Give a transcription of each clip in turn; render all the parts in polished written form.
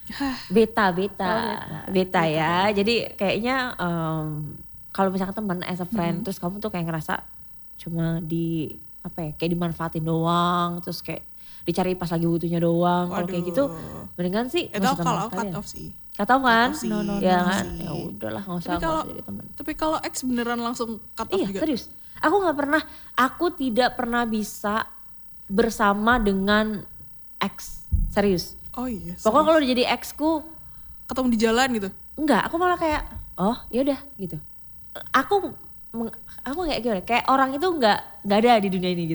Beta ya. Jadi kayaknya kalau misalkan teman as a friend terus kamu tuh kayak ngerasa cuma kayak dimanfaatin doang, terus kayak dicari pas lagi butuhnya doang. Kalau kayak gitu mendingan sih itu kalau cut off sih. Cut off kan? Ya kan? Ya udahlah enggak usah jadi teman. Tapi kalau ex beneran langsung cut off juga. Serius. Aku tidak pernah bisa bersama dengan ex. Serius. Oh iya. Pokoknya kalau udah jadi exku ketemu di jalan gitu. Enggak, aku malah kayak yaudah gitu. Aku kayak gimana? Kayak orang itu enggak ada di dunia ini gitu.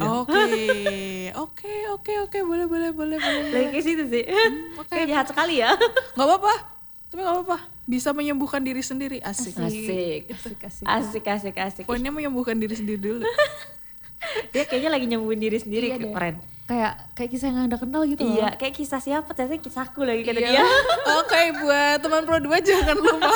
Oke, boleh. Lagi kayak situ sih. Kayak jahat sekali ya. Gak apa-apa. Tapi gak apa-apa. Bisa menyembuhkan diri sendiri. Asik. Poinnya menyembuhkan diri sendiri dulu. Dia kayaknya lagi nyembuhin diri sendiri, keren. Kayak kisah yang Anda kenal gitu loh. Iya, kayak kisah siapa? Ternyata kisahku lagi kata dia. Oke, buat teman Pro 2 jangan lupa.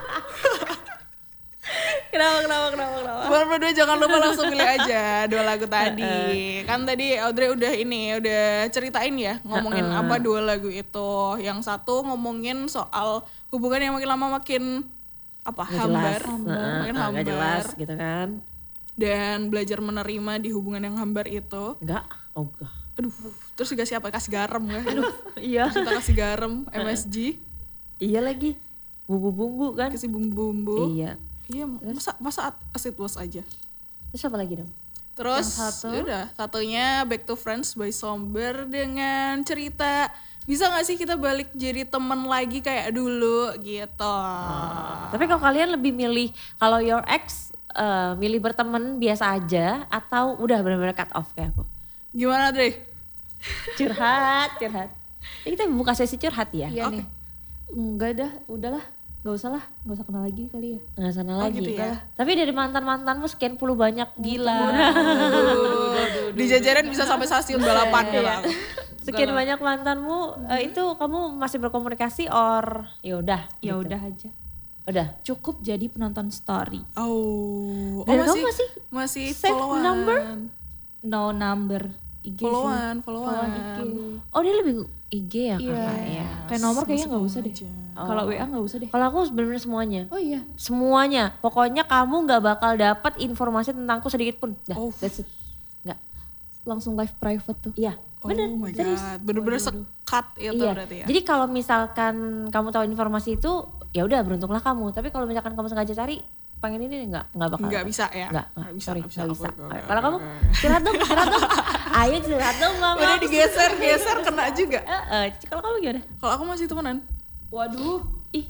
Kenapa? Teman Pro 2 jangan lupa langsung pilih aja 2 lagu tadi. Kan tadi Audrey udah ceritain ya, ngomongin apa 2 lagu itu. Yang satu ngomongin soal hubungan yang makin lama makin hambar. Makin hambar. Gak jelas gitu kan. Dan belajar menerima di hubungan yang hambar itu. Enggak. Aduh, terus juga siapa? Kasih garam kan? Aduh, iya. Terus kita kasih garam, MSG. Iya lagi, bumbu-bumbu kan? Kasih bumbu-bumbu. Iya. Iya, masa acid wash aja. Terus apa lagi dong? Terus satunya Back to Friends by Somber dengan cerita bisa gak sih kita balik jadi teman lagi kayak dulu gitu. Tapi kalau kalian lebih milih kalau your ex milih berteman biasa aja atau udah benar-benar cut off kayak aku? Gimana Dre? Curhat. Ini kita buka sesi curhat ya? Iya nih. Enggak dah, udahlah. Gak usah kenal lagi kali ya. Gak usah kenal lagi. Gitu ya? Tapi dari mantanmu sekian puluh banyak. Gila. Di jajaran bisa sampai stasiun balapan ya. Sekian banyak mantanmu, itu kamu masih berkomunikasi or yaudah? Ya udah aja. Udah? Cukup jadi penonton story. Dan kamu masih save number? No number. IG followan. IG. Oh dia lebih IG ya iya. kakak ya. Kayak nomor kayaknya nggak usah deh. Kalau WA nggak usah deh. Kalau aku benar-benar semuanya. Oh iya. Semuanya. Pokoknya kamu nggak bakal dapat informasi tentangku sedikit pun. Dah. That's it. Nggak. Langsung live private tuh. Iya. Bener. Oh my god. Bener-bener sekat itu berarti ya. Jadi kalau misalkan kamu tahu informasi itu, ya udah beruntunglah kamu. Tapi kalau misalkan kamu sengaja cari pengen ini nggak bakal. Nggak bisa ya. Nggak bisa. Kalau kamu curhat dong. Ayo curhat dong mama. Udah digeser kena juga. Kalau kamu gimana? Kalau aku masih temenan. Waduh.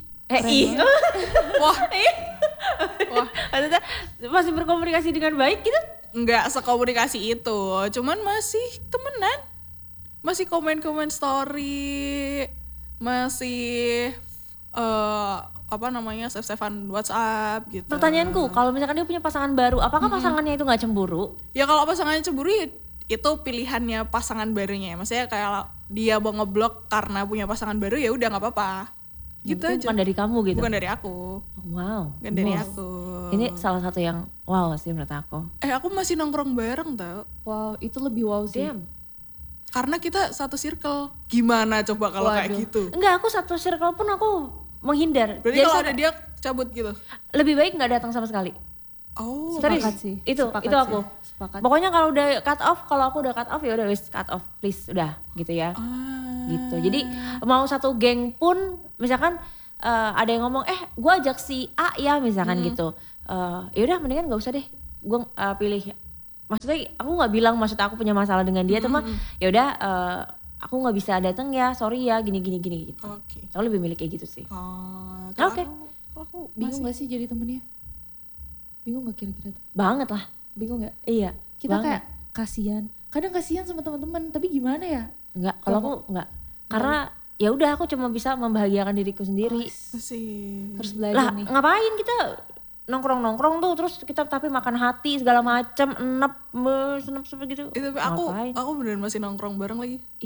Wah. Maksudnya masih berkomunikasi dengan baik gitu? Nggak sekomunikasi itu, cuman masih temenan. Masih komen-komen story, masih save-savean WhatsApp gitu. Pertanyaanku, kalau misalkan dia punya pasangan baru, apakah pasangannya itu nggak cemburu? Ya kalau pasangannya cemburu ya itu pilihannya pasangan barunya. Maksudnya kayak dia mau ngeblok karena punya pasangan baru ya udah nggak apa-apa. Gitu aja. Bukan dari kamu gitu? Bukan dari aku. Wow. Bukan dari aku. Ini salah satu yang wow sih menurut aku. Aku masih nongkrong bareng tau. Wow, itu lebih wow sih. Damn. Karena kita satu circle. Gimana coba kalau kayak gitu? Enggak, aku satu circle pun aku menghindar. Berarti kalau ada dia cabut gitu? Lebih baik gak datang sama sekali. Oh, sepakat sih. Itu aku. Sepakat. Pokoknya kalau udah cut off, kalau aku udah cut off ya udah wis cut off please, udah gitu ya. Gitu. Jadi mau satu geng pun misalkan ada yang ngomong gue ajak si A ya misalkan gitu. Ya udah mendingan gak usah deh. Gue pilih. Maksudnya aku nggak bilang maksud aku punya masalah dengan dia, cuma ya udah aku nggak bisa datang ya, sorry ya, gini gitu. Oke. Aku lebih milih kayak gitu sih. Oke. Aku bingung nggak sih jadi temennya? Bingung nggak kira-kira tuh? Banget lah. Bingung nggak? Iya. Kita banget. Kayak kasihan. Kadang kasihan sama teman-teman, tapi gimana ya? Enggak. Kalau aku enggak. Karena ya udah aku cuma bisa membahagiakan diriku sendiri. Harus belajar nih. Ngapain kita nongkrong tuh terus kita tapi makan hati segala macam, senep gitu. Tapi aku beneran masih nongkrong bareng lagi.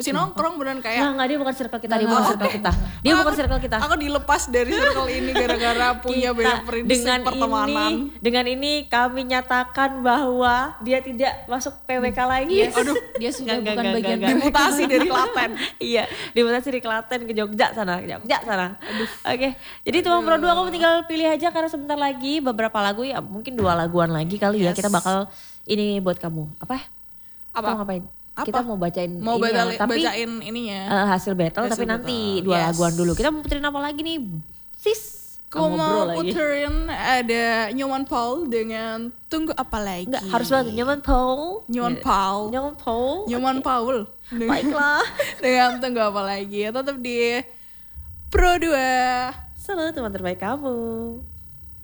Mesti nongkrong beneran kayak. Enggak, dia bukan circle kita, dia bukan circle kita. Dia bukan circle kita. Aku dilepas dari circle ini gara-gara punya beda prinsip pertemanan. Dengan ini kami nyatakan bahwa dia tidak masuk PWK lagi. Aduh, dia sudah bukan bagian dimutasi dari Klaten. Iya, dimutasi dari Klaten ke Jogja sana. Oke. Jadi Tuang Pro 2 kamu tinggal pilih aja karena sebentar lagi beberapa lagu ya, mungkin 2 laguan lagi kali ya kita bakal ini buat kamu. Apa? Kita mau ngapain? Kita mau bacain bacain ininya hasil battle tapi nanti 2 laguan dulu. Kita mau puterin apa lagi nih sis? Aku mau puterin ada Nyoman Paul dengan Tunggu Apa Lagi. Enggak, harus banget Nyoman Paul. Baiklah. Dengan Tunggu Apa Lagi. Tetap di Pro 2. Selalu teman terbaik kamu.